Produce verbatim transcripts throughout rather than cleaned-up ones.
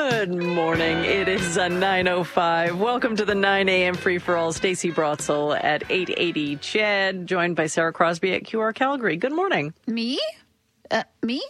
Good morning. It is a nine oh five. Welcome to the nine a.m. free-for-all. Stacey Brotzel at eight eighty C H E D, joined by Sarah Crosby at Q R Calgary. Good morning. Me? Uh, me?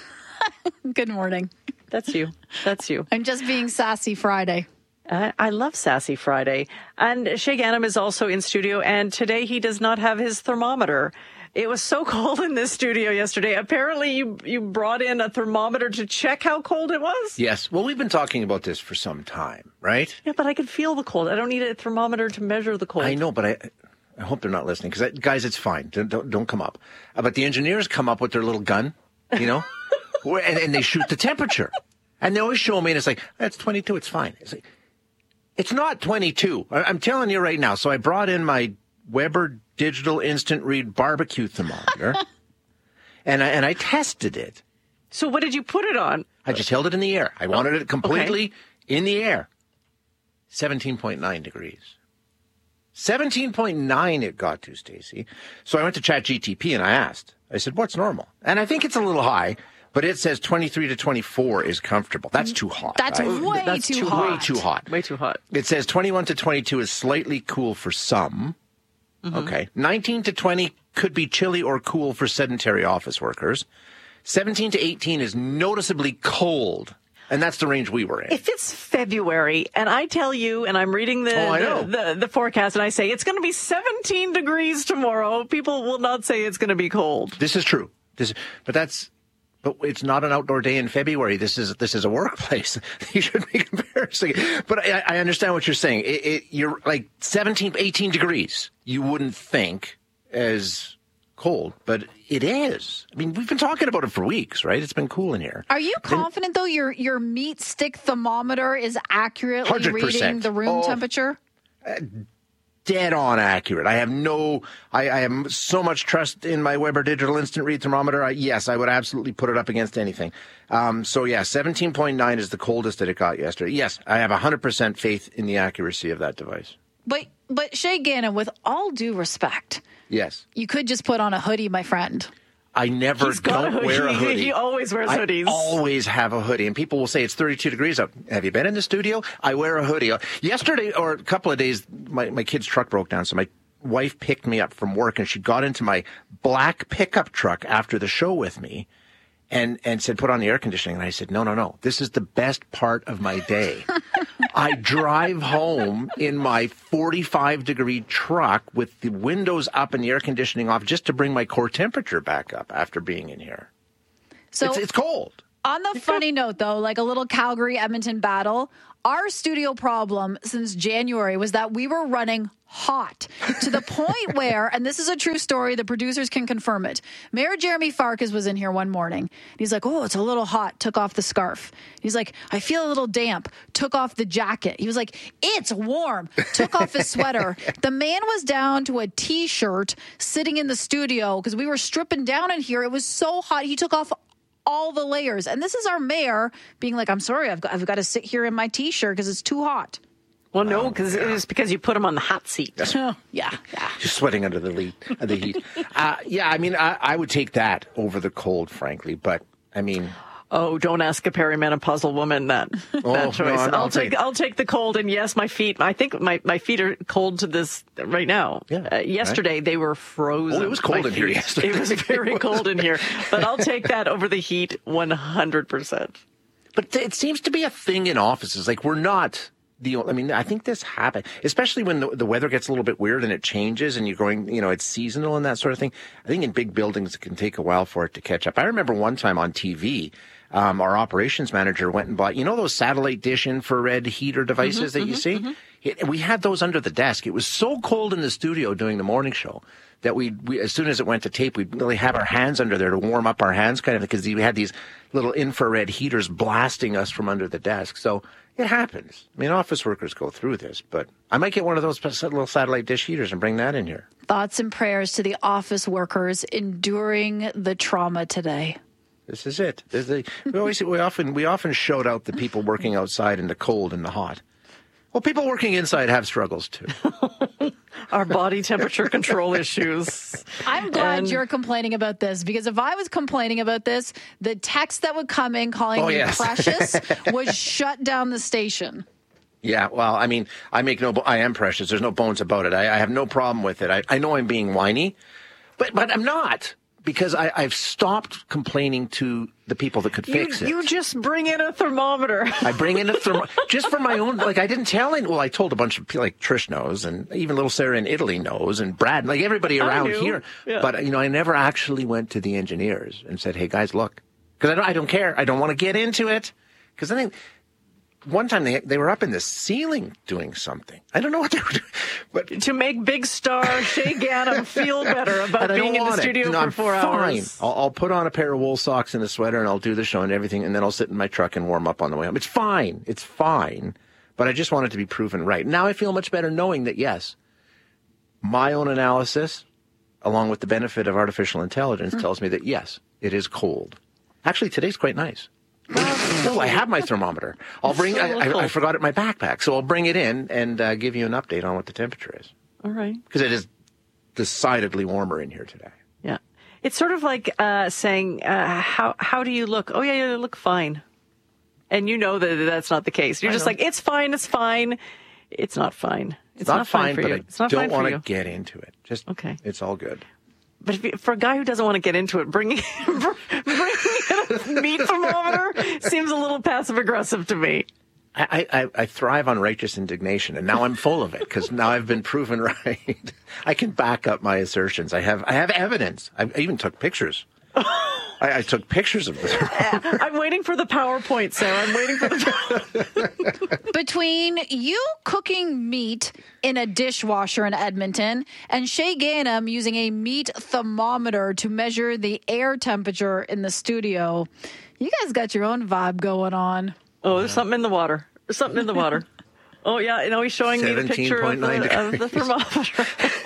Good morning. That's you. That's you. I'm just being sassy Friday. Uh, I love Sassy Friday. And Shay Gannam is also in studio, and today he does not have his thermometer. It was so cold in this studio yesterday. Apparently, you you brought in a thermometer to check how cold it was? Yes. Well, we've been talking about this for some time, right? Yeah, but I could feel the cold. I don't need a thermometer to measure the cold. I know, but I I hope they're not listening. Because, guys, it's fine. Don't, don't, don't come up. Uh, but the engineers come up with their little gun, you know, and, and they shoot the temperature. And they always show me, and it's like, that's twenty-two. It's fine. It's like, it's not twenty-two. I, I'm telling you right now. So I brought in my Weber Digital Instant Read barbecue thermometer, and I and I tested it. So what did you put it on? I just held it in the air. I wanted it completely okay. in the air. seventeen point nine degrees. seventeen point nine it got to, Stacey. So I went to ChatGTP and I asked. I said, what's normal? And I think it's a little high, but it says twenty-three to twenty-four is comfortable. That's too hot. That's right? way That's too, too hot. Way too hot. Way too hot. It says twenty-one to twenty-two is slightly cool for some. Mm-hmm. Okay. nineteen to twenty could be chilly or cool for sedentary office workers. seventeen to eighteen is noticeably cold. And that's the range we were in. If it's February and I tell you, and I'm reading the, Oh, I know. the, the, the forecast, and I say it's going to be seventeen degrees tomorrow, people will not say it's going to be cold. This is true. This, but that's, but it's not an outdoor day in February. This is this is a workplace. You shouldn't be comparing. But I, I understand what you're saying. It, it, you're like seventeen, eighteen degrees. You wouldn't think as cold, but it is. I mean, we've been talking about it for weeks, right? It's been cool in here. Are you confident, though, your your meat stick thermometer is accurately one hundred percent reading the room oh, temperature? Dead on accurate. I have no, I, I have so much trust in my Weber Digital Instant Read thermometer. I, yes, I would absolutely put it up against anything. Um, so yeah, seventeen point nine is the coldest that it got yesterday. Yes, I have one hundred percent faith in the accuracy of that device. But, but Shay Gannon, with all due respect, Yes. you could just put on a hoodie, my friend. I never He's got don't a hoodie. wear a He- hoodie. he always wears hoodies. I always have a hoodie, and people will say it's thirty-two degrees out. Have you been in the studio? I wear a hoodie. Yesterday, or a couple of days, my, my kid's truck broke down, so my wife picked me up from work, and she got into my black pickup truck after the show with me and, and said, put on the air conditioning. And I said, no, no, no. This is the best part of my day. I drive home in my forty-five degree truck with the windows up and the air conditioning off just to bring my core temperature back up after being in here. So It's, it's cold. on the funny note, though, like a little Calgary-Edmonton battle, our studio problem since January was that we were running hot to the point where, and this is a true story, the producers can confirm it. Mayor Jeremy Farkas was in here one morning. He's like, oh, it's a little hot, took off the scarf. He's like, I feel a little damp, took off the jacket. He was like, it's warm, took off his sweater. The man was down to a T-shirt sitting in the studio because we were stripping down in here. It was so hot. He took off all the layers. And this is our mayor being like, I'm sorry, I've got, I've got to sit here in my T-shirt because it's too hot. Well, no, because it's because you put him on the hot seat. Oh, yeah, yeah. Just sweating under the, lead, uh, the heat. Uh, yeah, I mean, I, I would take that over the cold, frankly. But, I mean... Oh, don't ask a perimenopausal woman that, Oh, that choice. no, I'll I'll take take- I'll take the cold, and yes, my feet. I think my, my feet are cold to this right now. Yeah, uh, yesterday right? they were frozen. Oh, it was cold my in here feet. yesterday. It was very cold in here, but I'll take that over the heat one hundred percent. But th- it seems to be a thing in offices. Like, we're not the, I mean, I think this happens, especially when the, the weather gets a little bit weird and it changes and you're going, you know, it's seasonal and that sort of thing. I think in big buildings, it can take a while for it to catch up. I remember one time on T V, um, our operations manager went and bought, you know, those satellite dish infrared heater devices Mm-hmm, that you mm-hmm, see? mm-hmm. It, we had those under the desk. It was so cold in the studio doing the morning show that we, we, as soon as it went to tape, we'd really have our hands under there to warm up our hands, kind of, because we had these little infrared heaters blasting us from under the desk. So it happens. I mean, office workers go through this, but I might get one of those little satellite dish heaters and bring that in here. Thoughts and prayers to the office workers enduring the trauma today. This is it. This is the, we always, we often, we often shout out the people working outside in the cold and the hot. Well, people working inside have struggles too. our body temperature control issues. I'm glad And- you're complaining about this, because if I was complaining about this, the text that would come in calling Oh, me yes. precious would shut down the station. Yeah, well, I mean, I make no, bo- I am precious. There's no bones about it. I, I have no problem with it. I, I know I'm being whiny, but but I'm not, because I, I've stopped complaining to the people that could You, fix it. you just bring in a thermometer. I bring in a thermo just for my own. Like, I didn't tell any. Well, I told a bunch of people, like Trish knows, and even little Sarah in Italy knows, and Brad, like everybody I around knew. here. Yeah. But you know, I never actually went to the engineers and said, "Hey guys, look," because I don't, I don't care. I don't want to get into it, because I think one time they they were up in the ceiling doing something. I don't know what they were doing, but To make Big Star Shay Gannam feel better about and I being don't in the want it. studio You know, for I'm four fine. hours. I'll, I'll put on a pair of wool socks and a sweater, and I'll do the show and everything, and then I'll sit in my truck and warm up on the way home. It's fine. It's fine. But I just want it to be proven right. Now I feel much better knowing that, yes, my own analysis, along with the benefit of artificial intelligence, tells me that, yes, it is cold. Actually, today's quite nice. No, I have my thermometer. I'll bring. I, I, I forgot it in my backpack, so I'll bring it in and uh, give you an update on what the temperature is, All right. because it is decidedly warmer in here today. Yeah. It's sort of like uh, saying, uh, how how do you look? Oh, yeah, you look fine. And you know that that's not the case. You're I just know. like, it's fine, it's fine. It's not fine. It's, It's not, fine, for but you. I It's not don't fine for want to you. get into it. Just Okay. It's all good. But if you, for a guy who doesn't want to get into it, bringing, bringing in a meat thermometer seems a little passive aggressive to me. I, I, I thrive on righteous indignation, and now I'm full of it because now I've been proven right. I can back up my assertions. I have I have evidence. I even took pictures. I, I took pictures of this. I'm waiting for the PowerPoint, Sarah. I'm waiting for the. Between you cooking meat in a dishwasher in Edmonton and Shay Gannam using a meat thermometer to measure the air temperature in the studio, you guys got your own vibe going on. Oh, there's something in the water. There's something in the water. Oh, yeah. You know, he's showing me the picture of the, of the thermometer.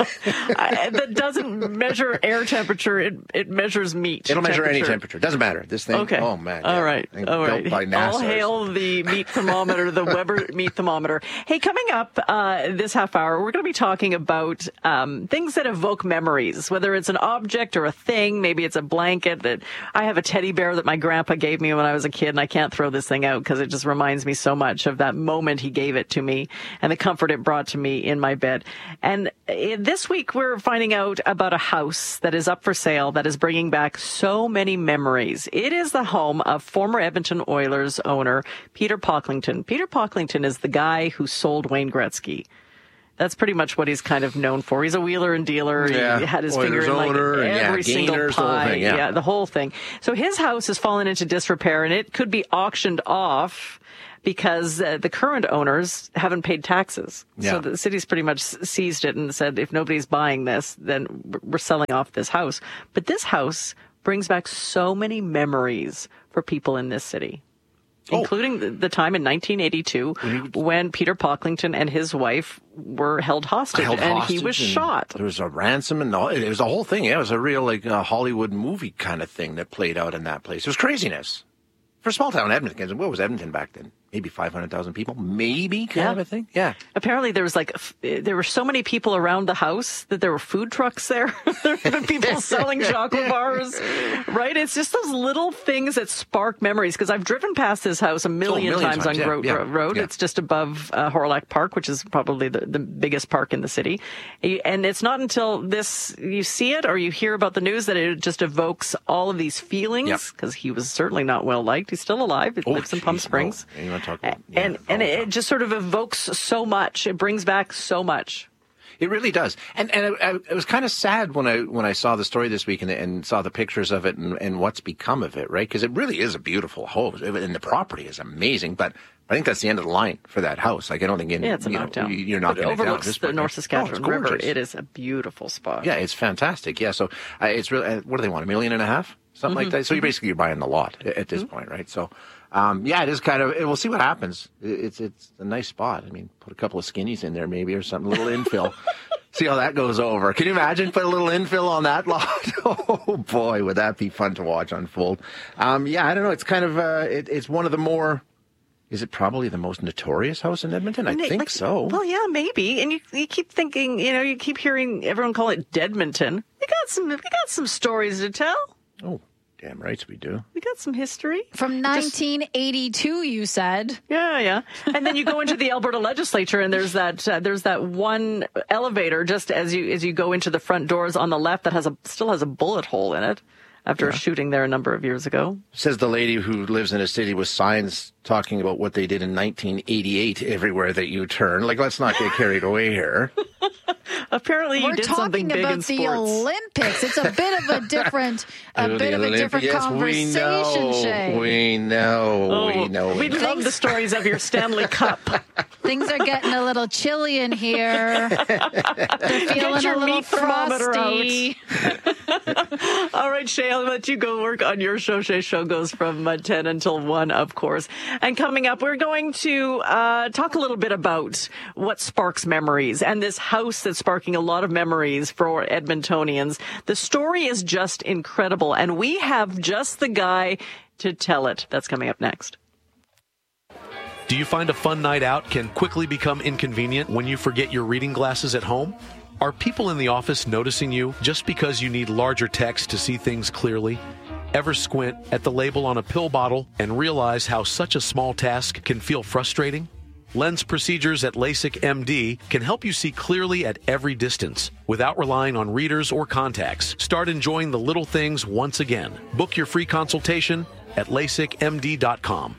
I, that doesn't measure air temperature. It it measures meat. It'll measure any temperature. temperature. Doesn't matter. This thing. Okay. Oh man. All yeah. right. Thing All built right. By NASA. All hail the meat thermometer, the Weber meat thermometer. Hey, coming up uh, this half hour, we're going to be talking about um, things that evoke memories, whether it's an object or a thing. Maybe it's a blanket. That I have a teddy bear that my grandpa gave me when I was a kid, and I can't throw this thing out because it just reminds me so much of that moment he gave it to me and the comfort it brought to me in my bed. And uh, this week, we're finding out about a house that is up for sale that is bringing back so many memories. It is the home of former Edmonton Oilers owner Peter Pocklington. Peter Pocklington is the guy who sold Wayne Gretzky. That's pretty much what he's kind of known for. He's a wheeler and dealer. Yeah. He had his Oilers finger in like owner, and every yeah, single gainers, the whole pie. thing, yeah. the whole thing. So his house has fallen into disrepair, and it could be auctioned off because uh, the current owners haven't paid taxes. Yeah. So the city's pretty much seized it and said, if nobody's buying this, then we're selling off this house. But this house brings back so many memories for people in this city. Oh. Including the, the time in nineteen eighty-two when Peter Pocklington and his wife were held hostage, Held and hostage he was and shot. There was a ransom, and all, it was a whole thing. Yeah, it was a real like uh, Hollywood movie kind of thing that played out in that place. It was craziness for small town Edmonton. What was Edmonton back then? Maybe five hundred thousand people, maybe kind Yeah. of a thing. Yeah. Apparently, there was like f- there were so many people around the house that there were food trucks there. There were people selling chocolate bars, right? It's just those little things that spark memories. Because I've driven past this house a million, million times, times, on yeah, Grote yeah, Road. yeah. It's just above uh, Horillac Park, which is probably the, the biggest park in the city. And it's not until this you see it or you hear about the news that it just evokes all of these feelings. Yep. Because he was certainly not well liked. He's still alive. He Oh, lives in Palm geez, Springs. no. You want to talk about, yeah, and and oh, it just sort of evokes so much. It brings back so much. It really does, and and I, I, it was kind of sad when I when I saw the story this week and, and saw the pictures of it and, and what's become of it, right? Because it really is a beautiful home, and the property is amazing. But I think that's the end of the line for that house. Like I don't think in, Yeah, it's a you know, knockdown. you're But knocking it it down. overlooks This the point. North Oh, Saskatchewan it's River. gorgeous. It is a beautiful spot. Yeah, it's fantastic. Yeah, so uh, it's really uh, what do they want? A million and a half, something like that. So you basically you're buying the lot at, at this Mm-hmm. point, right? So. Um, yeah, it is kind of. We'll see what happens. It, it's it's a nice spot. I mean, put a couple of skinnies in there, maybe, or something, a little infill. See how that goes over. Can you imagine put a little infill on that lot? Oh boy, would that be fun to watch unfold? Um, yeah, I don't know. It's kind of uh, it, it's one of the more Is it probably the most notorious house in Edmonton? I think like, so. Well, yeah, maybe. And you you keep thinking, you know, you keep hearing everyone call it Deadmonton. We got some we got some stories to tell. Oh, damn right we do. We got some history. From nineteen eighty-two, Just, you said. Yeah, yeah. And then you go into the Alberta legislature, and there's that uh, there's that one elevator just as you as you go into the front doors on the left that has a still has a bullet hole in it. After yeah. a shooting there a number of years ago. Says the lady who lives in a city with signs talking about what they did in nineteen eighty-eight everywhere that you turn. Like, let's not get carried away here. Apparently you We're did something big in sports. We're talking about the Olympics. It's a bit of a different, a oh, bit of a Olymp- different yes, conversation, we know, Shay. We know, oh, we know. We love the stories of your Stanley Cup. Things are getting a little chilly in here. They're feeling Get your a little meat thermometer frosty. out. All right, Shay, I'll let you go work on your show. Shay's show goes from uh, ten until one, of course. And coming up, we're going to uh, talk a little bit about what sparks memories and this house that's sparking a lot of memories for Edmontonians. The story is just incredible, and we have just the guy to tell it. That's coming up next. Do you find a fun night out can quickly become inconvenient when you forget your reading glasses at home? Are people in the office noticing you just because you need larger text to see things clearly? Ever squint at the label on a pill bottle and realize how such a small task can feel frustrating? Lens procedures at LASIK M D can help you see clearly at every distance without relying on readers or contacts. Start enjoying the little things once again. Book your free consultation at lasik m d dot com.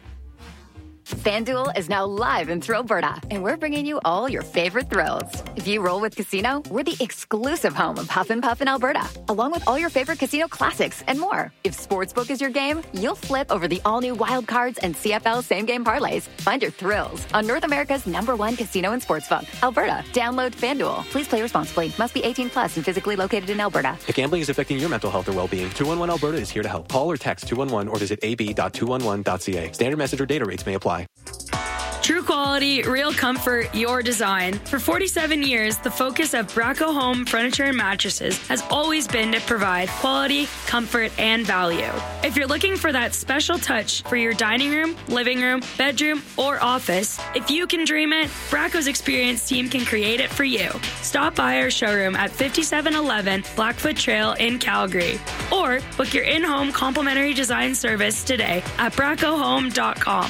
FanDuel is now live in Thrillberta, and we're bringing you all your favorite thrills. If you roll with Casino, we're the exclusive home of Huff and Puff in Alberta, along with all your favorite casino classics and more. If Sportsbook is your game, you'll flip over the all-new Wild Cards and C F L same-game parlays. Find your thrills on North America's number one casino and sportsbook, Alberta. Download FanDuel. Please play responsibly. Must be eighteen plus and physically located in Alberta. If gambling is affecting your mental health or well-being, two one one Alberta is here to help. Call or text two one one or visit a b dot two one one dot c a. Standard message or data rates may apply. True quality, real comfort, your design. For forty-seven years, the focus of Bracco Home Furniture and Mattresses has always been to provide quality, comfort, and value. If you're looking for that special touch for your dining room, living room, bedroom, or office, if you can dream it, Bracco's experienced team can create it for you. Stop by our showroom at fifty-seven eleven Blackfoot Trail in Calgary, or book your in-home complimentary design service today at bracco home dot com.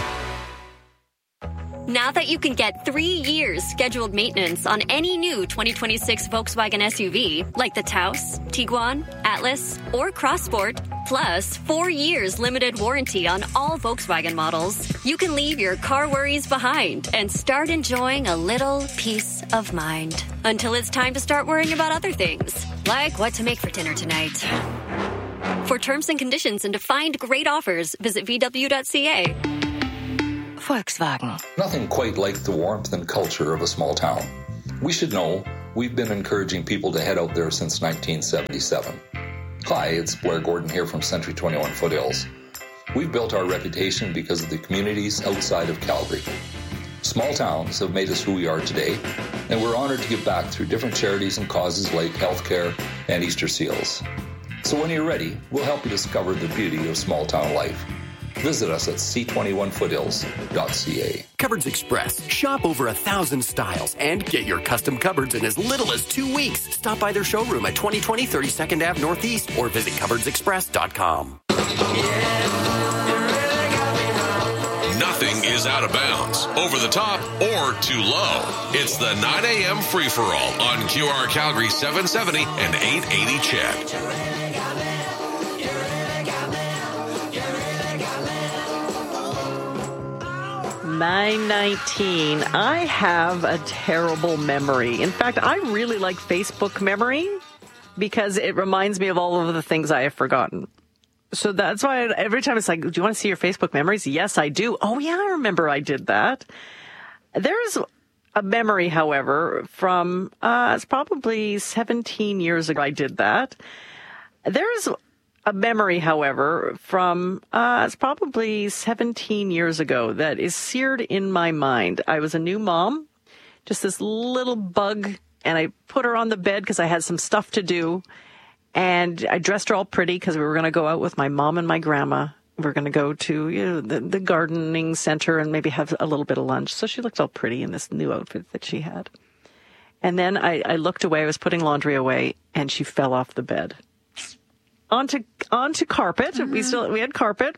Now that you can get three years scheduled maintenance on any new twenty twenty-six Volkswagen S U V, like the Taos, Tiguan, Atlas, or Crossport, plus four years limited warranty on all Volkswagen models, you can leave your car worries behind and start enjoying a little peace of mind. Until it's time to start worrying about other things, like what to make for dinner tonight. For terms and conditions and to find great offers, visit v w dot c a. Volkswagen. Nothing quite like the warmth and culture of a small town. We should know we've been encouraging people to head out there since nineteen seventy-seven. Hi, it's Blair Gordon here from Century twenty-one Foothills. We've built our reputation because of the communities outside of Calgary. Small towns have made us who we are today, and we're honored to give back through different charities and causes like healthcare and Easter seals. So when you're ready, we'll help you discover the beauty of small town life. Visit us at c twenty-one foothills dot c a. Cupboards Express. Shop over a thousand styles and get your custom cupboards in as little as two weeks. Stop by their showroom at twenty twenty thirty-second Avenue Northeast or visit cupboards express dot com. Nothing is out of bounds, over the top, or too low. It's the nine a.m. free-for-all on Q R Calgary seven seventy and eight eighty C H E D. nine nineteen. I have a terrible memory. In fact, I really like Facebook memory because it reminds me of all of the things I have forgotten. So that's why every time it's like, do you want to see your Facebook memories? Yes, I do. Oh, yeah, I remember I did that. There's a memory, however, from, uh, it's probably seventeen years ago I did that. There's a memory, however, from, uh, it's probably seventeen years ago that is seared in my mind. I was a new mom, just this little bug, and I put her on the bed because I had some stuff to do. And I dressed her all pretty because we were going to go out with my mom and my grandma we're going to go to you know, the, the gardening center and maybe have a little bit of lunch. So she looked all pretty in this new outfit that she had. And then I, I looked away. I was putting laundry away, and she fell off the bed onto onto carpet. Mm-hmm. We still we had carpet,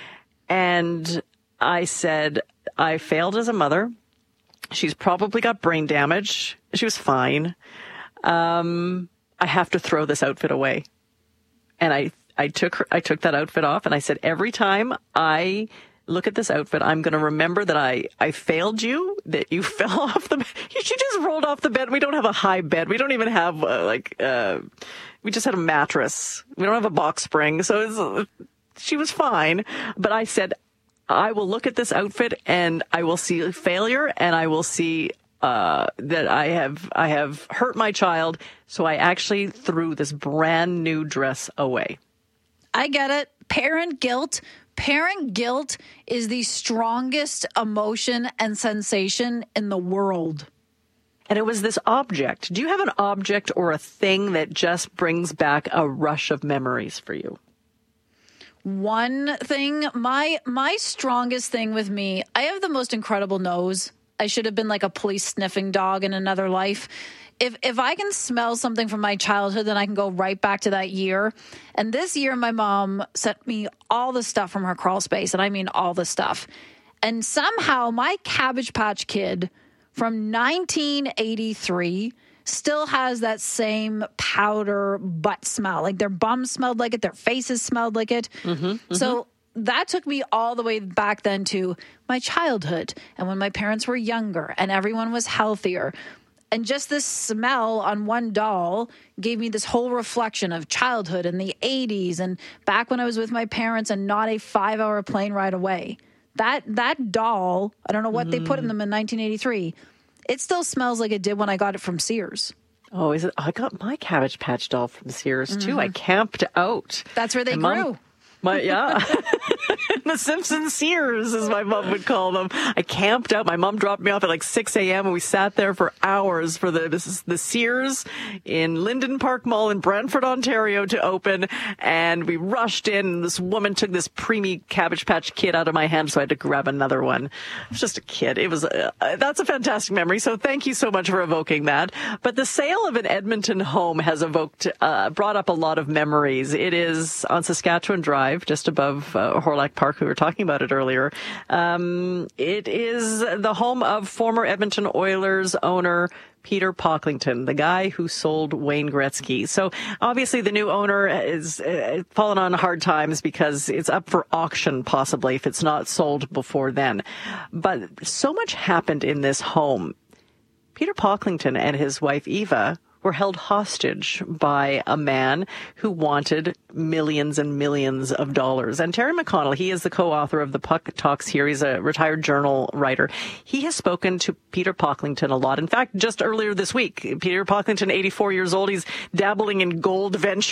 and I said, I failed as a mother. She's probably got brain damage. She was fine. Um, I have to throw this outfit away. And I, I took her, I took that outfit off, and I said, every time I look at this outfit, I'm going to remember that I, I failed you, that you fell off the bed. She just rolled off the bed. We don't have a high bed. We don't even have uh, like, uh, we just had a mattress. We don't have a box spring. So it's, uh, she was fine. But I said, I will look at this outfit and I will see failure, and I will see uh, that I have I have hurt my child. So I actually threw this brand new dress away. I get it. Parent guilt. Parent guilt is the strongest emotion and sensation in the world. And it was this object. Do you have an object or a thing that just brings back a rush of memories for you? One thing, my my strongest thing with me, I have the most incredible nose. I should have been like a police sniffing dog in another life. If if I can smell something from my childhood, then I can go right back to that year. And this year, my mom sent me all the stuff from her crawl space, and I mean all the stuff. And somehow my Cabbage Patch Kid from nineteen eighty-three still has that same powder butt smell. Like their bums smelled like it, their faces smelled like it. Mm-hmm, mm-hmm. So that took me all the way back then to my childhood and when my parents were younger and everyone was healthier. And just this smell on one doll gave me this whole reflection of childhood in the eighties and back when I was with my parents and not a five-hour plane ride away. That that doll, I don't know what mm. they put in them in nineteen eighty-three. It still smells like it did when I got it from Sears. Oh, is it? I got my Cabbage Patch doll from Sears, mm-hmm. too. I camped out. That's where they my grew. Mom, my, yeah. The Simpson Sears, as my mom would call them. I camped out. My mom dropped me off at like six a.m. and we sat there for hours for the this is the Sears in Linden Park Mall in Brantford, Ontario to open. And we rushed in. And this woman took this preemie Cabbage Patch Kid out of my hand, so I had to grab another one. I was just a kid. It was uh, that's a fantastic memory. So thank you so much for evoking that. But the sale of an Edmonton home has evoked, uh, brought up a lot of memories. It is on Saskatchewan Drive, just above uh, Horlock Park. We were talking about it earlier. Um, it is the home of former Edmonton Oilers owner Peter Pocklington, the guy who sold Wayne Gretzky. So obviously the new owner is uh, fallen on hard times because it's up for auction possibly if it's not sold before then. But so much happened in this home. Peter Pocklington and his wife Eva were held hostage by a man who wanted millions and millions of dollars. And Terry McConnell, he is the co-author of the Puck Talks here. He's a retired journal writer. He has spoken to Peter Pocklington a lot. In fact, just earlier this week, Peter Pocklington, eighty-four years old, he's dabbling in gold ventures.